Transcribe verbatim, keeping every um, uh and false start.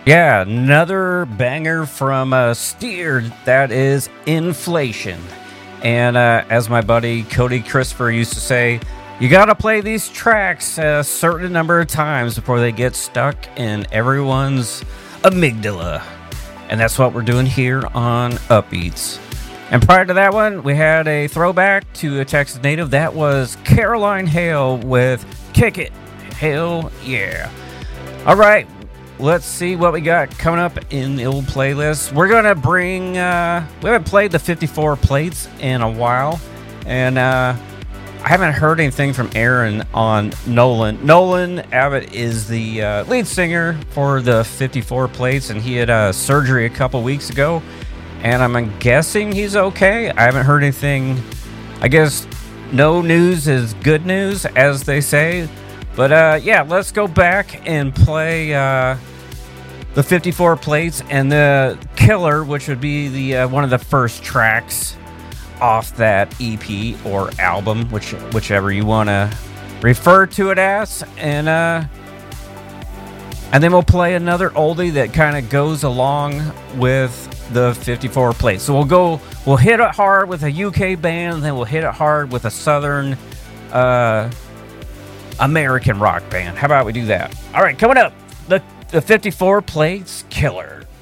Yeah, another banger from uh, Steer. That is Inflation. And uh, as my buddy Cody Christopher used to say, you gotta play these tracks a certain number of times before they get stuck in everyone's amygdala. And that's what we're doing here on Upbeats. And prior to that one, we had a throwback to a Texas native. That was Caroline Hale with Kick It. Hell yeah. All right. Let's see what we got coming up in the old playlist. We're going to bring, uh, we haven't played the fifty-four plates in a while. And uh, I haven't heard anything from Aaron on Nolan. Nolan Abbott is the uh, lead singer for the fifty-four plates, and he had uh, surgery a couple weeks ago. And I'm guessing he's okay. I haven't heard anything. I guess no news is good news, as they say. But uh, yeah, let's go back and play uh, the fifty-four plates and the Killer, which would be the uh, one of the first tracks off that E P or album, which whichever you want to refer to it as. And uh, and then we'll play another oldie that kind of goes along with the fifty-four plates. So we'll go, we'll hit it hard with a U K band, and then we'll hit it hard with a Southern Uh, American rock band. How about we do that? All right, coming up, the, the fifty-four plates Killer.